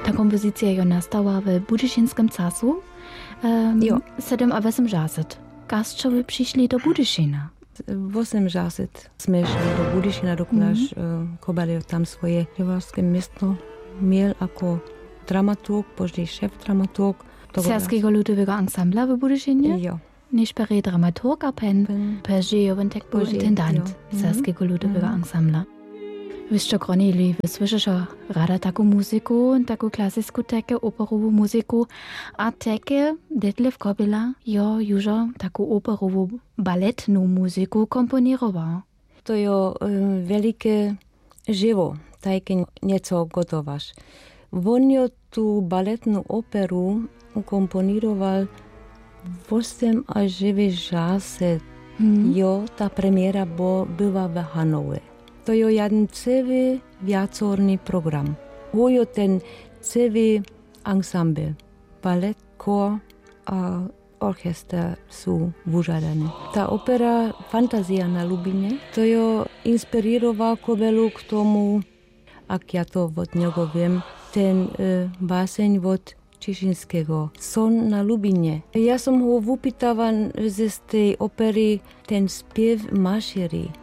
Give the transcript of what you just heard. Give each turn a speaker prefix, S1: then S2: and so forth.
S1: Ta kompozycja jo nastała w Budyšinskim casu. 7 a 8 žásad. Gastčovi přišli do Budyšina.
S2: 8 žásad jsme šli do Budyšina, dokud Kobaljev tam svoje rivalské město měl jako dramaturg, později šéf-dramaturg.
S1: Serského ľudového ansambla v Budyšině?
S2: Jo.
S1: Nicht per dramaturg, aber per Geoventek byl intendant Serského ľudového ansambla. Vy ste kronili, vy slyšíte rada takú muziku, takú klasickou také operovú muziku a také Detlev Kobila jo južo takú operovú baletnú muziku komponíroval.
S2: To je veliké živo, také něco gotováš. On jo tu baletnú operu komponíroval 8 až 9 žásad. Jo, ta premiéra byla v Hanove. To je jeden celý viacorný program. Hojo ten celý ensemble, balet, kor a orchester jsou vyžádané. Ta opera Fantazia na Lubině, to je inspiroval Kobelu k tomu, jak já to od něho vím, ten báseň od Čižinského, Son na Lubině. Já jsem ho vypytávan z té opery ten zpěv Mašery.